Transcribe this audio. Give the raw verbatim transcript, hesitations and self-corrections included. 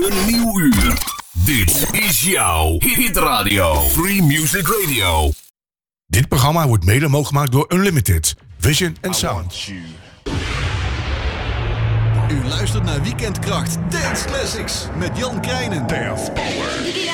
Een nieuw uur. Dit is jouw Hit Radio. Free Music Radio. Dit programma wordt mede mogelijk gemaakt door Unlimited, Vision en Sound. U luistert naar Weekendkracht Dance Classics met Jan Krijnen. Dance Power.